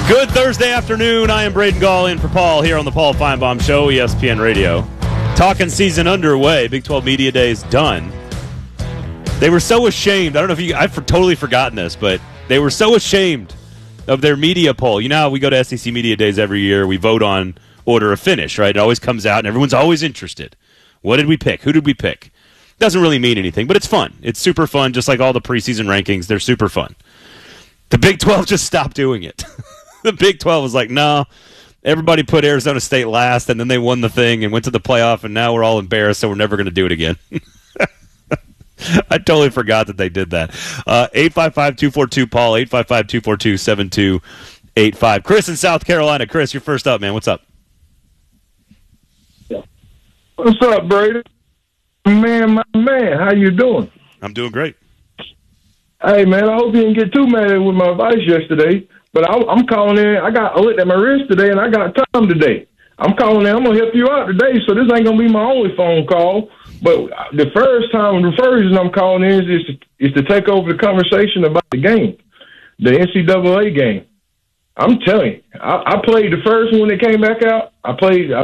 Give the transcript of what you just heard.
Good Thursday afternoon. I am Braden Gall in for Paul here on the Paul Feinbaum Show, ESPN Radio. Talking season underway. Big 12 Media Days done. They were so ashamed. I don't know if I've totally forgotten this, but they were so ashamed of their media poll. You know how we go to SEC Media Days every year. We vote on order of finish, right? It always comes out, and everyone's always interested. What did we pick? Who did we pick? Doesn't really mean anything, but it's fun. It's super fun, just like all the preseason rankings. They're super fun. The Big 12 just stopped doing it. The Big 12 was like, no, everybody put Arizona State last, and then they won the thing and went to the playoff, and now we're all embarrassed, so we're never going to do it again. I totally forgot that they did that. 855-242-PAUL, 855-242-7285. Chris in South Carolina. Chris, you're first up, man. What's up? What's up, Brady? Man, my man, how you doing? I'm doing great. Hey, man, I hope you didn't get too mad with my advice yesterday. But I'm calling in. I looked at my wrist today, and I got time today. I'm calling in. I'm going to help you out today, so this ain't going to be my only phone call. But the first reason I'm calling in is to take over the conversation about the game, the NCAA game. I'm telling you, I played the first one that came back out. I played